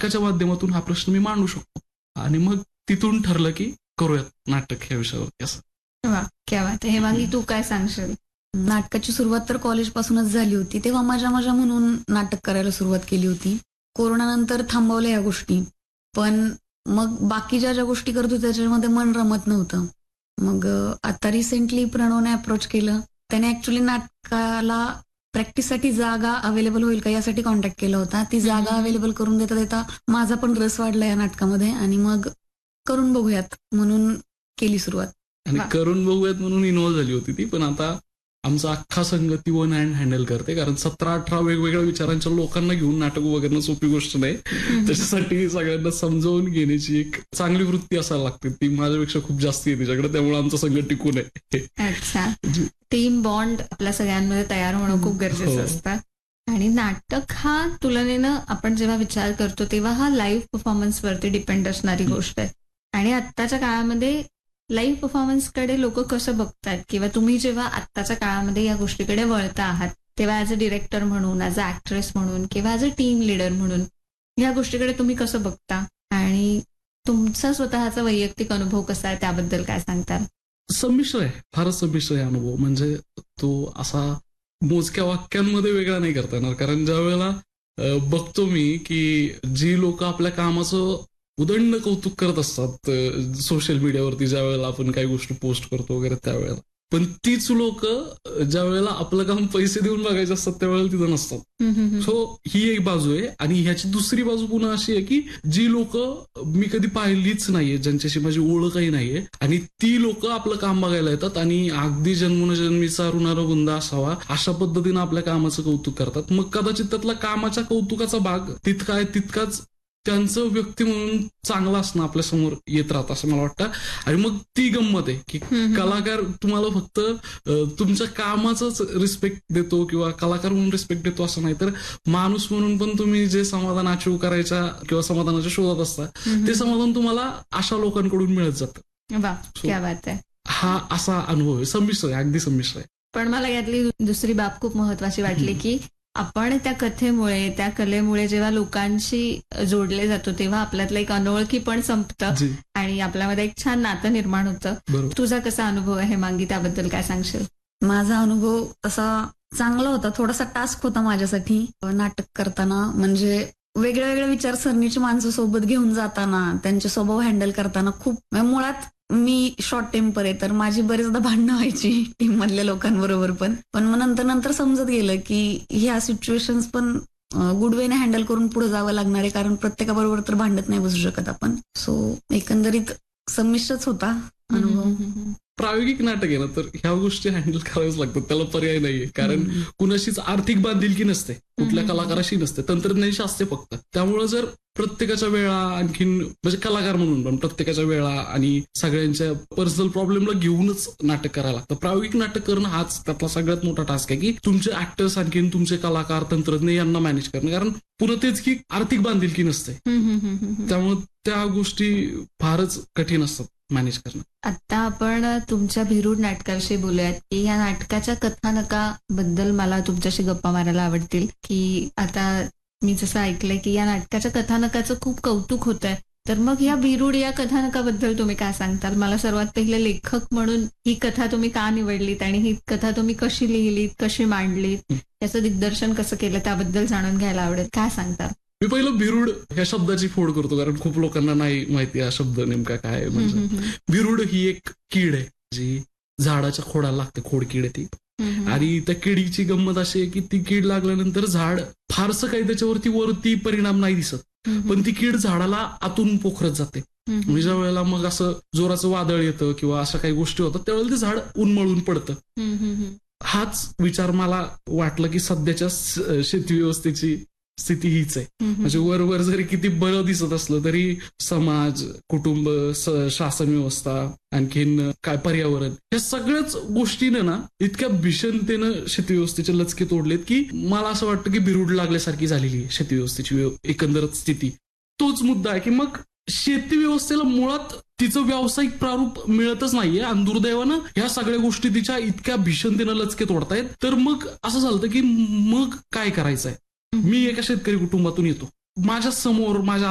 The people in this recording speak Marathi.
नाटकाच्या माध्यमातून हा प्रश्न मी मांडू शकतो. आणि मग तिथून ठरलं की करूयात नाटक ह्या विषयावरती असं. वा, क्या बात आहे. हेमांगी, तू काय सांगशील? नाटकाची सुरुवात तर कॉलेजपासूनच झाली होती. तेव्हा मजा म्हणून नाटक करायला सुरुवात केली होती. कोरोनानंतर थांबवल्या या गोष्टी, पण मग बाकी ज्या गोष्टी करत होत्या त्याच्यामध्ये मन रमत नव्हतं. मग आता रिसेंटली प्रणवने अप्रोच केलं. त्याने ऍक्च्युली नाटकाला प्रॅक्टिससाठी जागा अवेलेबल होईल का यासाठी कॉन्टॅक्ट केला होता. ती जागा अवेलेबल करून देता देता माझा पण रस वाढला या नाटकामध्ये आणि मग करून बघूयात म्हणून केली सुरुवात. आणि करून बघूयात म्हणून इन्व्हॉल्व्ह झाली होती ती. पण आता आमचा अख्खा संघ ती वन हँड हँडल करते, कारण 17-18 वेगवेगळ्या विचारांच्या लोकांना घेऊन नाटक वगैरे सोपी गोष्ट नाही. त्याच्यासाठी सगळ्यांना समजावून घेण्याची एक चांगली वृत्ती असायला लागते. ती माझ्यापेक्षा खूप जास्त आहे तिच्याकडे, त्यामुळे आमचा संघ टिकून आहे. अच्छा, टीम बॉन्ड आपल्या सगळ्यांमध्ये तयार होणं खूप गरजेचं असतं. आणि नाटक हा तुलनेनं आपण जेव्हा विचार करतो तेव्हा हा लाईव्ह परफॉर्मन्सवरती डिपेंड असणारी गोष्ट आहे. आणि आत्ताच्या काळामध्ये लाईव्ह परफॉर्मन्सकडे लोक कसं बघतात, किंवा तुम्ही जेव्हा आत्ताच्या काळामध्ये या गोष्टीकडे वळता आहात तेव्हा ऍज अ डिरेक्टर म्हणून, ऍज अ ऍक्ट्रेस म्हणून किंवा ऍज अ टीम लिडर म्हणून या गोष्टीकडे तुम्ही कसं बघता आणि तुमचा स्वतःचा वैयक्तिक अनुभव कसा आहे त्याबद्दल काय सांगताल? संमिश्र आहे, फारच संमिश्र आहे अनुभव. म्हणजे तो असा मोजक्या वाक्यांमध्ये वेगळा नाही करता येणार. कारण ज्या वेळेला बघतो मी की जी लोक आपल्या कामाचं उदंड कौतुक करत असतात सोशल मीडियावरती, ज्या वेळेला आपण काही गोष्टी पोस्ट करतो वगैरे त्यावेळेला, पण तीच लोक ज्या वेळेला आपलं काम पैसे देऊन बघायचे असतात त्यावेळेला तिथं नसतात. सो ही एक बाजू आहे. आणि ह्याची दुसरी बाजू पुन्हा अशी आहे की जी लोक मी कधी पाहिलीच नाहीये, ज्यांच्याशी माझी ओळखही नाहीये, आणि ती लोक आपलं काम बघायला येतात आणि अगदी जन्मोजन्मीचा ऋणानुबंध बुंदा असावा अशा पद्धतीनं आपल्या कामाचं कौतुक करतात. मग कदाचित त्यातला कामाच्या कौतुकाचा भाग तितका आहे, तितकाच त्यांचं व्यक्ती म्हणून चांगलं असणं आपल्या समोर येत राहतं असं मला वाटतं. आणि मग ती गंमत आहे की कलाकार तुम्हाला फक्त तुमच्या कामाचाच रिस्पेक्ट देतो किंवा कलाकार म्हणून रिस्पेक्ट देतो असं नाही, तर माणूस म्हणून पण तुम्ही जे समाधान अचीव करायच्या किंवा समाधानाच्या शोधात असता ते समाधान तुम्हाला अशा लोकांकडून मिळत जातं. वा, क्या बात आहे. हा असा अनुभव आहे. संमिश्र आहे, अगदी संमिश्र आहे. पण मला यातली दुसरी बाब खूप महत्वाची वाटली की आपण त्या कथेमुळे, त्या कलेमुळे जेव्हा लोकांशी जोडले जातो तेव्हा आपल्यातलं एक अनोळखी पण संपतं आणि आपल्यामध्ये एक छान नातं निर्माण होतं. तुझा कसा अनुभव आहे मांगी, त्याबद्दल काय सांगशील? माझा अनुभव तसा चांगला होता. थोडासा टास्क होता माझ्यासाठी नाटक करताना. म्हणजे वेगळ्या वेगळ्या विचारसरणीची माणसं सोबत घेऊन जाताना, त्यांचे स्वभाव हँडल करताना खूप, मुळात मी शॉर्ट टेम्पर आहे तर माझी बरेचदा भांडणं व्हायची टीम मधल्या लोकांबरोबर. पण मग नंतर समजत गेलं की ह्या सिच्युएशन्स पण गुड वेने हँडल करून पुढे जावं लागणार आहे, कारण प्रत्येकाबरोबर तर भांडत नाही बसू शकत आपण. सो एकंदरीत संमिश्रच होता अनुभव. प्रायोगिक नाटक आहे ना, तर ह्या गोष्टी हँडल कराव्याच लागतात, त्याला पर्याय नाहीये. कारण कुणाशीच आर्थिक बांधिलकी नसते, कुठल्या कलाकाराशी नसते, तंत्रज्ञानाशी असते फक्त. त्यामुळे जर प्रत्येकाच्या वेळा आणखीन, म्हणजे कलाकार म्हणून पण प्रत्येकाच्या वेळा आणि सगळ्यांच्या पर्सनल प्रॉब्लेमला घेऊनच नाटक करायला लागतं. प्रायोगिक नाटक करणं हाच त्यातला सगळ्यात मोठा टास्क आहे की तुमचे ऍक्टर्स आणखीन तुमचे कलाकार, तंत्रज्ञ यांना मॅनेज करणं. कारण पुन्हा तेच की आर्थिक बांधिलकी नसते, त्यामुळे त्या गोष्टी फारच कठीण असतात मॅनेज करणं. आता आपण तुमच्या भिरूड नाटकाविषयी बोलूयात की या नाटकाच्या कथानकाबद्दल मला तुमच्याशी गप्पा मारायला आवडतील. की आता मी जसं ऐकलंय की या नाटकाच्या कथानकाचं खूप कौतुक होत आहे, तर मग या भिरूड या कथानकाबद्दल तुम्ही काय सांगताल? मला सर्वात पहिले लेखक म्हणून ही कथा तुम्ही का निवडलीत आणि ही कथा तुम्ही कशी लिहिलीत, कशी मांडलीत, याचं दिग्दर्शन कसं केलं त्याबद्दल जाणून घ्यायला आवडेल. काय सांगताल? मी पहिलं भिरूड ह्या शब्दाची फोड करतो, कारण खूप लोकांना नाही माहिती हा शब्द नेमका काय आहे. म्हणजे भिरूड ही एक कीड आहे जी झाडाच्या खोडाला लागते, खोडकीड आहे ती. आणि त्या किडीची गंमत अशी आहे की ती कीड लागल्यानंतर झाड फारसं काही त्याच्यावरती वरती परिणाम नाही दिसत, पण ती कीड झाडाला आतून पोखरत जाते. म्हणजे ज्या वेळेला मग असं जोराचं वादळ येतं किंवा अशा काही गोष्टी होतात त्यावेळेला ते झाड उन्मळून पडतं. हाच विचार मला वाटलं की सध्याच्या शेती व्यवस्थेची स्थिती हीच आहे. म्हणजे वरवर जरी किती बळं दिसत असलं तरी समाज, कुटुंब, शासन व्यवस्था, आणखीन काय पर्यावरण, या सगळ्याच गोष्टीनं ना इतक्या भीषणतेनं शेती व्यवस्थेचे लचके तोडलेत की मला असं वाटतं की भिरूड लागल्यासारखी झालेली आहे शेती व्यवस्थेची एकंदरच स्थिती. तोच मुद्दा आहे की मग शेती व्यवस्थेला मुळात तिचं व्यावसायिक प्रारूप मिळतच नाहीये आणि दुर्दैवानं ह्या सगळ्या गोष्टी तिच्या इतक्या भीषणतेनं लचके तोडतायत. तर मग असं झालं की मग काय करायचंय. मी एका शेतकरी कुटुंबातून येतो, माझ्या समोर माझ्या